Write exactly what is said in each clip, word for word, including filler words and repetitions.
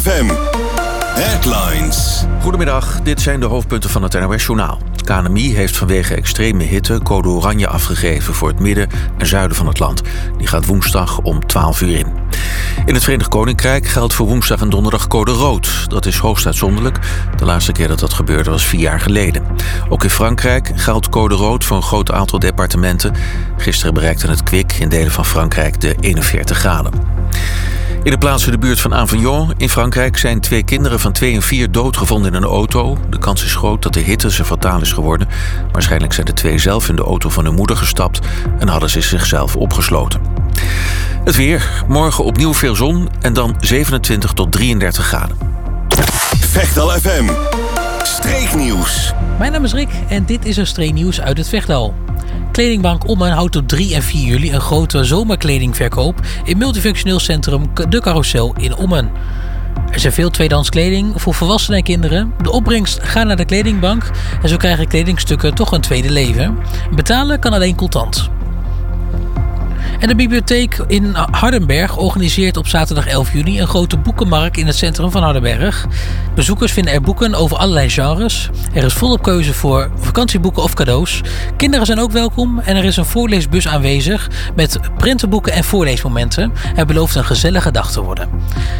F M. Headlines. Goedemiddag, dit zijn de hoofdpunten van het N O S-journaal. K N M I heeft vanwege extreme hitte code oranje afgegeven voor het midden en zuiden van het land. Die gaat woensdag om twaalf uur in. In het Verenigd Koninkrijk geldt voor woensdag en donderdag code rood. Dat is hoogst uitzonderlijk. De laatste keer dat dat gebeurde was vier jaar geleden. Ook in Frankrijk geldt code rood voor een groot aantal departementen. Gisteren bereikte het kwik in delen van Frankrijk de eenenveertig graden. In de plaats in de buurt van Avignon in Frankrijk zijn twee kinderen van twee en vier doodgevonden in een auto. De kans is groot dat de hitte ze fataal is geworden. Waarschijnlijk zijn de twee zelf in de auto van hun moeder gestapt en hadden ze zichzelf opgesloten. Het weer, morgen opnieuw veel zon en dan zevenentwintig tot drieëndertig graden. Vechtal F M. Streeknieuws. Mijn naam is Rick en dit is een streeknieuws uit het Vechtal. Kledingbank Ommen houdt op drie en vier juli een grote zomerkledingverkoop in multifunctioneel centrum De Carousel in Ommen. Er zijn veel tweedehands kleding voor volwassenen en kinderen. De opbrengst gaat naar de kledingbank en zo krijgen kledingstukken toch een tweede leven. Betalen kan alleen contant. En de bibliotheek in Hardenberg organiseert op zaterdag elf juni een grote boekenmarkt in het centrum van Hardenberg. Bezoekers vinden er boeken over allerlei genres. Er is volop keuze voor vakantieboeken of cadeaus. Kinderen zijn ook welkom en er is een voorleesbus aanwezig met prentenboeken en voorleesmomenten. Het belooft een gezellige dag te worden.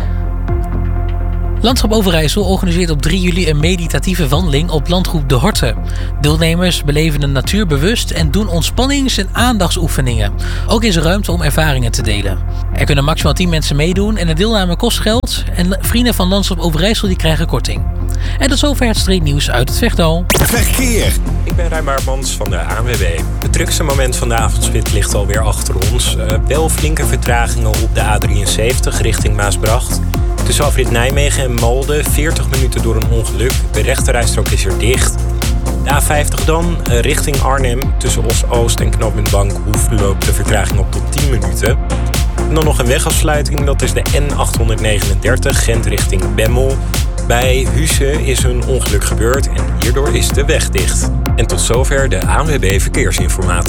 Landschap Overijssel organiseert op drie juli een meditatieve wandeling op landgoed De Horten. Deelnemers beleven de natuur bewust en doen ontspannings- en aandachtsoefeningen. Ook is er ruimte om ervaringen te delen. Er kunnen maximaal tien mensen meedoen en de deelname kost geld. En vrienden van Landschap Overijssel die krijgen korting. En tot zover het streeknieuws uit het Vechtal. Verkeer. Ik ben Rijn Baartmans van de A N W B. Het drukste moment van de avondspit ligt alweer achter ons. Uh, wel flinke vertragingen op de A drieënzeventig richting Maasbracht. Tussen afrit Nijmegen en Malden, veertig minuten door een ongeluk. De rechterrijstrook is er dicht. De A vijftig dan, richting Arnhem. Tussen Os-Oost en knooppunt Bankhoef loopt de vertraging op tot tien minuten. En dan nog een wegafsluiting, dat is de N achthonderdnegenendertig, Gent richting Bemmel. Bij Husse is een ongeluk gebeurd en hierdoor is de weg dicht. En tot zover de A N W B Verkeersinformatie.